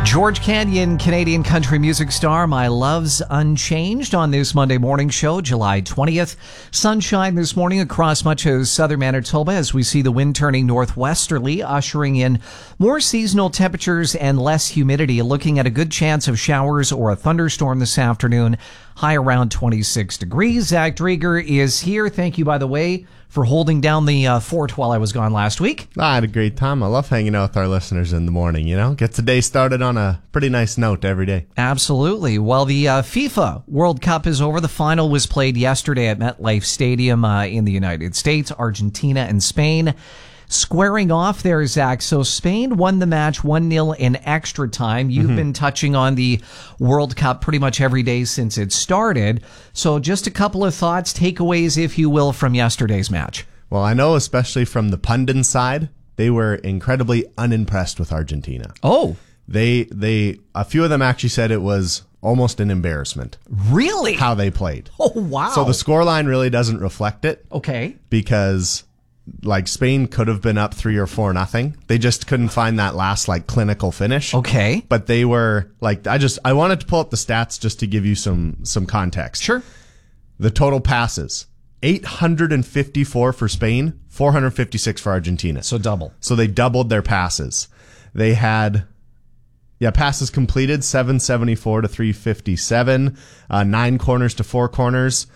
George Canyon, Canadian country music star, My Love's Unchanged on this Monday morning show, July 20th. Sunshine this morning across much of southern Manitoba as we see the wind turning northwesterly, ushering in more seasonal temperatures and less humidity. Looking at a good chance of showers or a thunderstorm this afternoon, high around 26 degrees. Zach Drieger is here. Thank you, by the way, for holding down the fort while I was gone last week. I had a great time. I love hanging out with our listeners in the morning, Gets the day started on a pretty nice note every day. Absolutely. Well, the FIFA World Cup is over. The final was played yesterday at MetLife Stadium in the United States. Argentina and Spain squaring off there, Zach. So Spain won the match 1-0 in extra time. You've been touching on the World Cup pretty much every day since it started. So just a couple of thoughts, takeaways, if you will, from yesterday's match. Well, I know especially from the pundit side, they were incredibly unimpressed with Argentina. Oh. A few of them actually said it was almost an embarrassment. Really? How they played. Oh, wow. So the scoreline really doesn't reflect it. Okay. Because Spain could have been up 3 or 4-0. They just couldn't find that last clinical finish. Okay. But they were I wanted to pull up the stats just to give you some context. Sure. The total passes, 854 for Spain, 456 for Argentina. So double. So they doubled their passes. They had passes completed, 774 to 357, 9 corners to 4 corners.